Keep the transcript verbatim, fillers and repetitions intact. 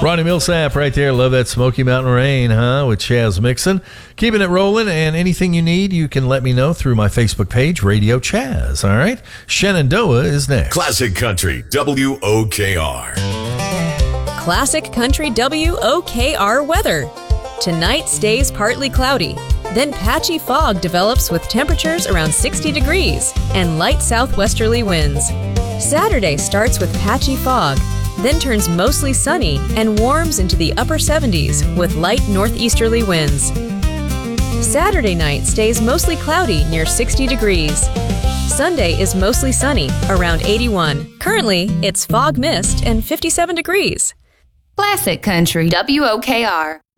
Ronnie Millsap right there. Love that Smoky Mountain Rain, huh? With Chaz Mixon. Keeping it rolling, and anything you need, you can let me know through my Facebook page, Radio Chaz. All right? Shenandoah is next. Classic Country, W O K R. Classic Country W O K R weather. Tonight stays partly cloudy. Then patchy fog develops with temperatures around sixty degrees and light southwesterly winds. Saturday starts with patchy fog, then turns mostly sunny and warms into the upper seventies with light northeasterly winds. Saturday night stays mostly cloudy near sixty degrees. Sunday is mostly sunny, around eighty-one. Currently, it's fog mist and fifty-seven degrees. Classic Country W O K R.